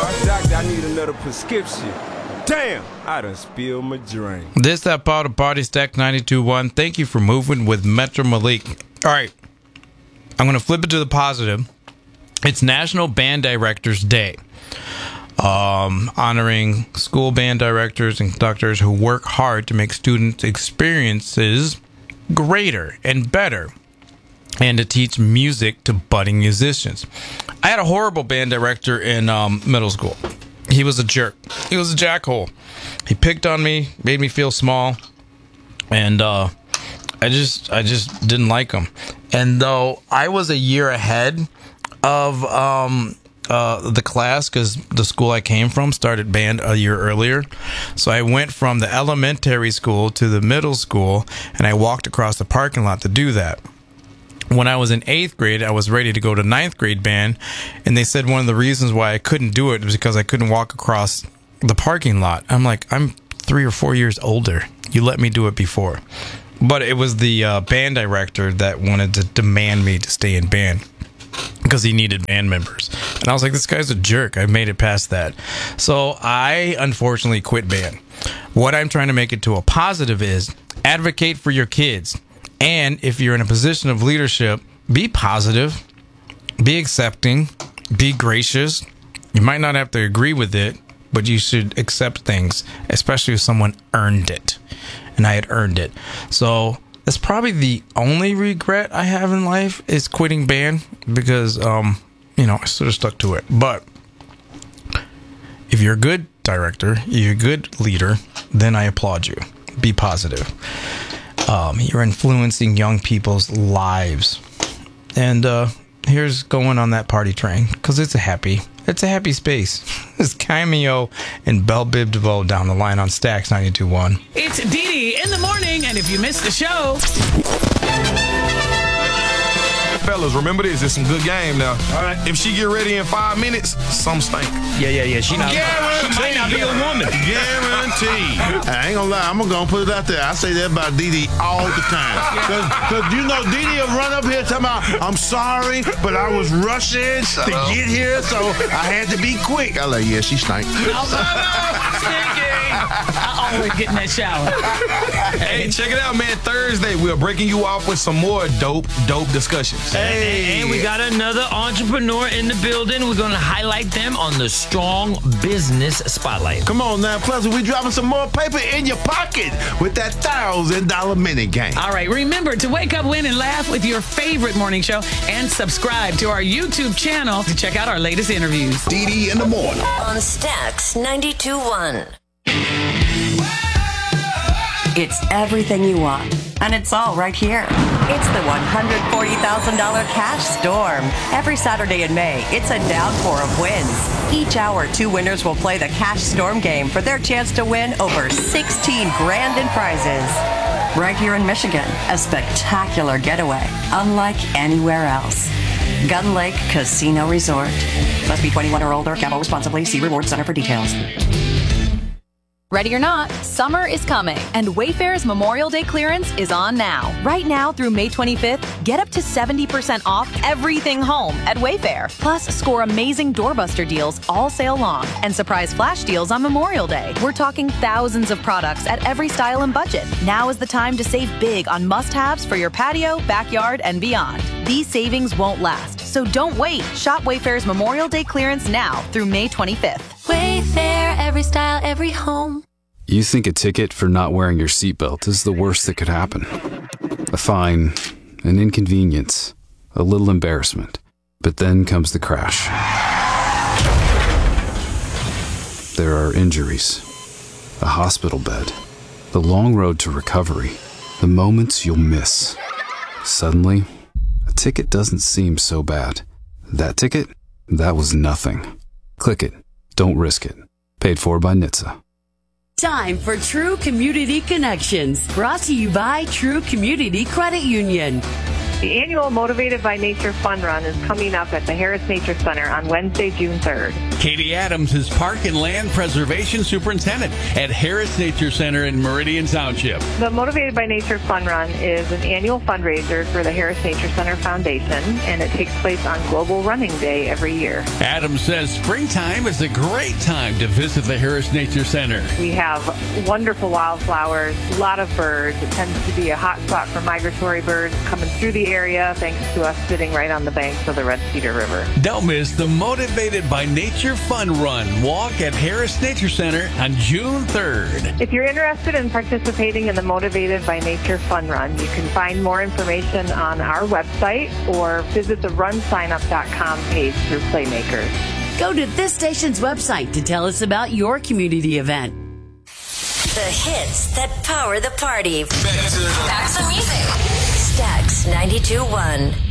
Doctor, I need another prescription. Damn, I done spilled my drink. This that part of Party Stack 92.1. Thank you for moving with Metro Malik. All right, I'm going to flip it to the positive. It's National Band Directors Day. Honoring school band directors and conductors who work hard to make students' experiences greater and better, and to teach music to budding musicians. I had a horrible band director in middle school. He was a jerk. He was a jackhole. He picked on me, made me feel small, and I just didn't like him. And though I was a year ahead of the class, because the school I came from started band a year earlier, so I went from the elementary school to the middle school, and I walked across the parking lot to do that. When I was in 8th grade, I was ready to go to 9th grade band, and they said one of the reasons why I couldn't do it was because I couldn't walk across the parking lot. I'm like, I'm 3 or 4 years older. You let me do it before. But it was the band director that wanted to demand me to stay in band because he needed band members. And I was like, this guy's a jerk. I made it past that. So I unfortunately quit band. What I'm trying to make it to a positive is advocate for your kids. And if you're in a position of leadership, be positive, be accepting, be gracious. You might not have to agree with it, but you should accept things, especially if someone earned it. And I had earned it. So that's probably the only regret I have in life is quitting band because, I sort of stuck to it. But if you're a good director, you're a good leader, then I applaud you. Be positive. You're influencing young people's lives. And here's going on that party train, because it's a happy space. It's Cameo and Belle Biv DeVoe down the line on Stacks 92.1. It's Dee Dee in the morning, and if you missed the show... Fellas, remember this. It's some good game now. All right. If she get ready in 5 minutes, some stink. Yeah. She might not be a woman. Guarantee. I ain't gonna lie. I'm gonna put it out there. I say that about Dee Dee all the time. Because Dee Dee will run up here talking about, I'm sorry, but I was rushing to get here, so I had to be quick. I'm like, yeah, she stank. I always get in that shower. Hey, check it out, man. Thursday, we're breaking you off with some more dope discussions. Hey, and we got another entrepreneur in the building. We're going to highlight them on the Strong Business Spotlight. Come on now. Plus, we dropping some more paper in your pocket with that $1,000 minute game. All right, remember to wake up, win, and laugh with your favorite morning show, and subscribe to our YouTube channel to check out our latest interviews. Dee Dee in the morning on Stacks 92.1. It's everything you want, and it's all right here. It's the $140,000 Cash Storm. Every Saturday in May, it's a downpour of wins. Each hour, 2 winners will play the Cash Storm game for their chance to win over $16 grand in prizes. Right here in Michigan, a spectacular getaway, unlike anywhere else. Gun Lake Casino Resort. Must be 21 or older. Gamble responsibly. See Reward Center for details. Ready or not, summer is coming, and Wayfair's Memorial Day clearance is on now. Right now through May 25th, get up to 70% off everything home at Wayfair. Plus, score amazing doorbuster deals all sale long and surprise flash deals on Memorial Day. We're talking thousands of products at every style and budget. Now is the time to save big on must-haves for your patio, backyard, and beyond. These savings won't last, so don't wait. Shop Wayfair's Memorial Day clearance now through May 25th. Wayfair, every style, every home. You think a ticket for not wearing your seatbelt is the worst that could happen. A fine, an inconvenience, a little embarrassment. But then comes the crash. There are injuries, a hospital bed, the long road to recovery, the moments you'll miss. Suddenly, a ticket doesn't seem so bad. That ticket? That was nothing. Click it. Don't risk it. Paid for by NHTSA. Time for True Community Connections, brought to you by True Community Credit Union. The annual Motivated by Nature Fun Run is coming up at the Harris Nature Center on Wednesday, June 3rd. Katie Adams is Park and Land Preservation Superintendent at Harris Nature Center in Meridian Township. The Motivated by Nature Fun Run is an annual fundraiser for the Harris Nature Center Foundation, and it takes place on Global Running Day every year. Adams says springtime is a great time to visit the Harris Nature Center. We have wonderful wildflowers, a lot of birds. It tends to be a hot spot for migratory birds coming through the area thanks to us sitting right on the banks of the Red Cedar River. Don't miss the Motivated by Nature Fun Run walk at Harris Nature Center on June 3rd. If you're interested in participating in the Motivated by Nature Fun Run, you can find more information on our website or visit the runsignup.com page through Playmakers. Go to this station's website to tell us about your community event. The hits that power the party. Back to music. Stax 92.1.